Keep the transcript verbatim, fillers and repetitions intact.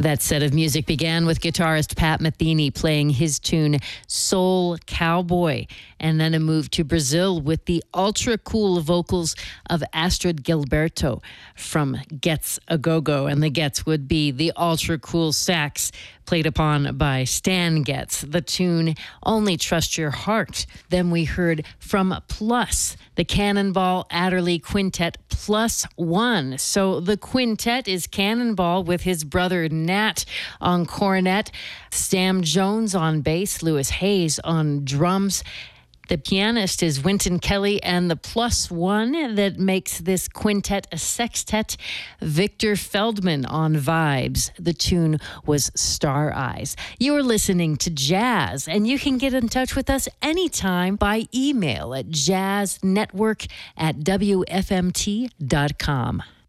That set of music began with guitarist Pat Metheny playing his tune Soul Cowboy, and then a move to Brazil with the ultra cool vocals of Astrid Gilberto from Gets a Go-Go, and the Gets would be the ultra cool sax played upon by Stan Getz, the tune Only Trust Your Heart. Then we heard from Plus, the Cannonball Adderley Quintet Plus One. So the quintet is Cannonball with his brother Nat on cornet, Sam Jones on bass, Lewis Hayes on drums. The pianist is Wynton Kelly, and the plus one that makes this quintet a sextet, Victor Feldman on vibes. The tune was Star Eyes. You're listening to Jazz, and you can get in touch with us anytime by email at jazznetwork at w f m t dot com.